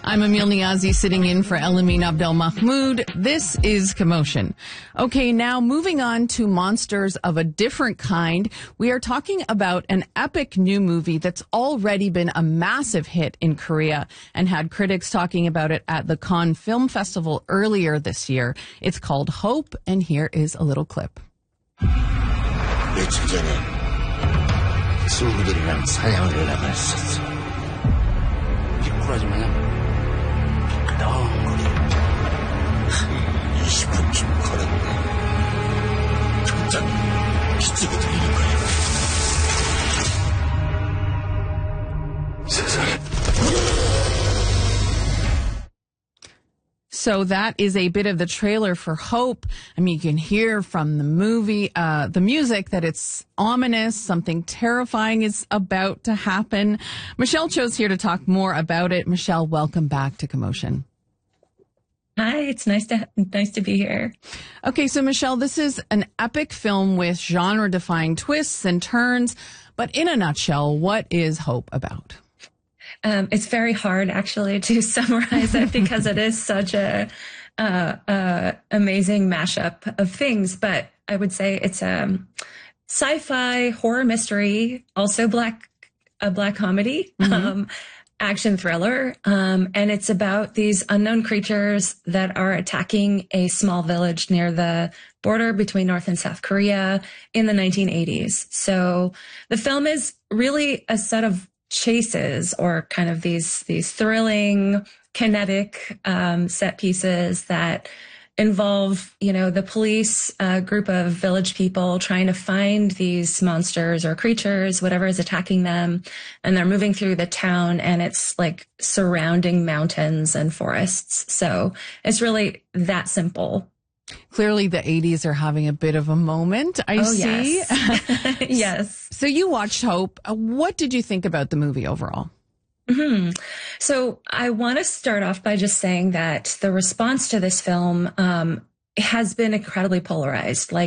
I'm Emil Niazi sitting in for Elamine Abdel Mahmoud. This is Commotion. Okay, now moving on to monsters of a different kind. We are talking about an epic new movie that's already been a massive hit in Korea and had critics talking about it at the Cannes Film Festival earlier this year. It's called Hope, and here is a little clip. 며칠 전에 친구들이랑 사냥을 나갔었어. 미꾸라지 마냥 미끄덩 거리 20분쯤 걸었네. 갑자기 기적이 들리는 거야. 세상에. So that is a bit of the trailer for Hope. I mean, you can hear from the movie, the music, that it's ominous. Something terrifying is about to happen. Michelle Cho's here to talk more about it. Michelle, welcome back to Commotion. Hi, it's nice to be here. Okay, so Michelle, this is an epic film with genre-defying twists and turns. But in a nutshell, what is Hope about? It's very hard, actually, to summarize it because it is such a amazing mashup of things. But I would say it's a sci-fi horror mystery, also a black comedy, action thriller, and it's about these unknown creatures that are attacking a small village near the border between North and South Korea in the 1980s. So the film is really a set of chases, or kind of these thrilling kinetic set pieces that involve, the police, group of village people trying to find these monsters or creatures, whatever is attacking them. And they're moving through the town, and it's like surrounding mountains and forests. So it's really that simple. Clearly, the 80s are having a bit of a moment, I see. Yes. Yes. So you watched Hope. What did you think about the movie overall? So I want to start off by just saying that the response to this film has been incredibly polarized. Like,